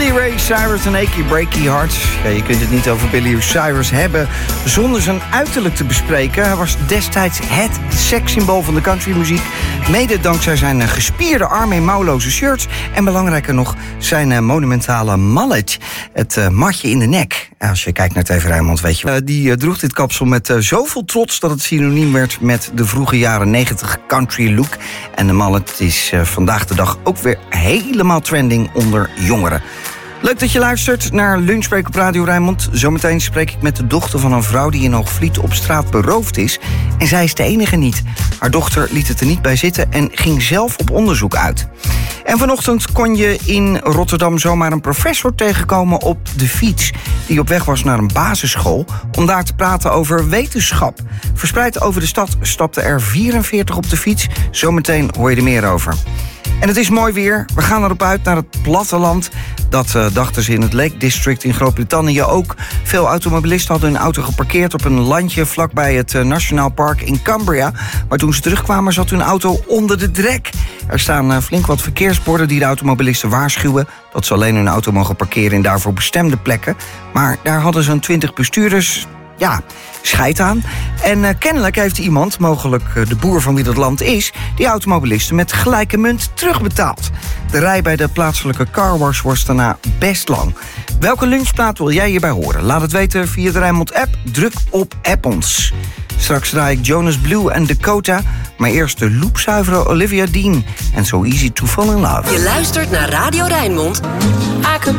Billy Ray Cyrus en Achy Breaky Heart. Ja, je kunt het niet over Billy Ray Cyrus hebben zonder zijn uiterlijk te bespreken. Hij was destijds het sekssymbool van de countrymuziek. Mede dankzij zijn gespierde armen in mouwloze shirts. En belangrijker nog, zijn monumentale mallet. Het matje in de nek. Als je kijkt naar TV Rijnmond, weet je. Die droeg dit kapsel met zoveel trots dat het synoniem werd met de vroege jaren 90 country look. En de mallet is vandaag de dag ook weer helemaal trending onder jongeren. Leuk dat je luistert naar Lunchbreak op Radio Rijnmond. Zometeen spreek ik met de dochter van een vrouw die in Hoogvliet op straat beroofd is. En zij is de enige niet. Haar dochter liet het er niet bij zitten en ging zelf op onderzoek uit. En vanochtend kon je in Rotterdam zomaar een professor tegenkomen op de fiets, die op weg was naar een basisschool om daar te praten over wetenschap. Verspreid over de stad stapten er 44 op de fiets. Zometeen hoor je er meer over. En het is mooi weer. We gaan erop uit naar het platteland. Dat dachten ze in het Lake District in Groot-Brittannië ook. Veel automobilisten hadden hun auto geparkeerd op een landje vlakbij het Nationaal Park in Cumbria. Maar toen ze terugkwamen zat hun auto onder de drek. Er staan flink wat verkeersborden die de automobilisten waarschuwen dat ze alleen hun auto mogen parkeren in daarvoor bestemde plekken. Maar daar hadden zo'n 20 bestuurders scheid aan. En kennelijk heeft iemand, mogelijk de boer van wie dat land is, die automobilisten met gelijke munt terugbetaald. De rij bij de plaatselijke carwash was daarna best lang. Welke lunchplaat wil jij hierbij horen? Laat het weten via de Rijnmond app. Druk op App ons. Straks draai ik Jonas Blue en Dakota, maar eerst de loopzuivere Olivia Dean en So Easy to Fall in Love. Je luistert naar Radio Rijnmond. I could